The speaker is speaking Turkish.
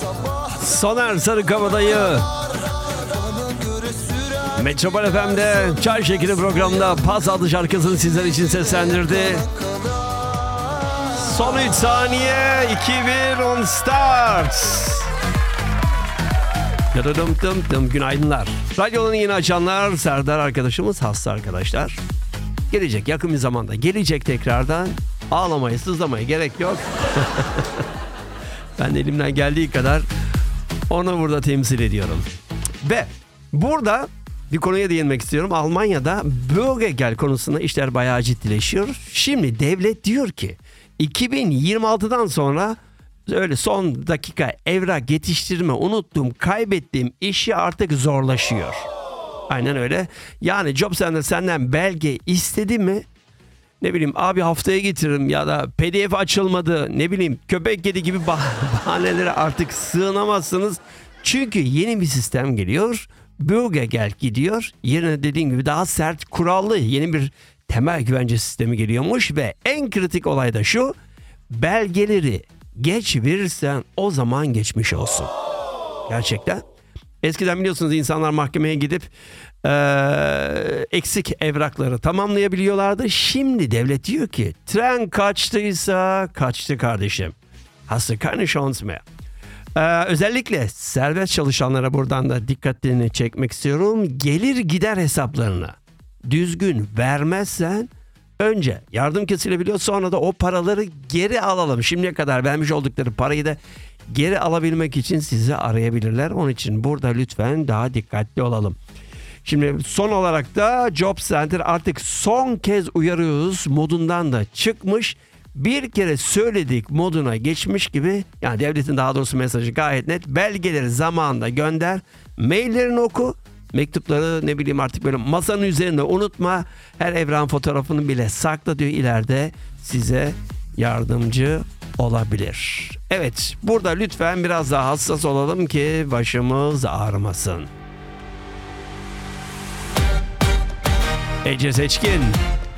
Soner Sarıkabadayı Metropol FM'de Çay Şekeri programında Pas adlı şarkısını sizler için seslendirdi. Son 3 saniye, 2-1 on start. Günaydınlar. Radyolarını yeni açanlar, Serdar arkadaşımız, hasta arkadaşlar. Gelecek yakın bir zamanda, gelecek tekrardan. Ağlamaya, sızlamaya gerek yok. Ben de elimden geldiği kadar onu burada temsil ediyorum. Ve burada bir konuya değinmek istiyorum. Almanya'da Bürgergeld konusunda işler bayağı ciddileşiyor. Şimdi devlet diyor ki 2026'dan sonra öyle son dakika evrak yetiştirme, unuttum, kaybettiğim işi artık zorlaşıyor. Aynen öyle. Yani Job Center senden belge istedi mi? Ne bileyim abi haftaya getiririm ya da PDF açılmadı, ne bileyim köpek kedi gibi bahanelere artık sığınamazsınız. Çünkü yeni bir sistem geliyor. Bürgergeld gidiyor. Yerine dediğim gibi daha sert, kurallı yeni bir temel güvence sistemi geliyormuş ve en kritik olay da şu: belgeleri geç verirsen o zaman geçmiş olsun. Gerçekten. Eskiden biliyorsunuz insanlar mahkemeye gidip eksik evrakları tamamlayabiliyorlardı. Şimdi devlet diyor ki tren kaçtıysa kaçtı kardeşim. Hast du keine Chance mehr. Özellikle serbest çalışanlara buradan da dikkatlerini çekmek istiyorum. Gelir gider hesaplarına düzgün vermezsen önce yardım kesilebiliyor, sonra da o paraları geri alalım. Şimdiye kadar vermiş oldukları parayı da geri alabilmek için sizi arayabilirler. Onun için burada lütfen daha dikkatli olalım. Şimdi son olarak da Job Center artık son kez uyarıyoruz modundan da çıkmış. Bir kere söyledik moduna geçmiş gibi, yani devletin daha doğrusu mesajı gayet net. Belgeleri zamanında gönder, maillerini oku, mektupları ne bileyim artık böyle masanın üzerinde unutma, her evran fotoğrafını bile sakla diyor, ileride size yardımcı olabilir. Evet, burada lütfen biraz daha hassas olalım ki başımız ağrımasın. Ece Seçkin.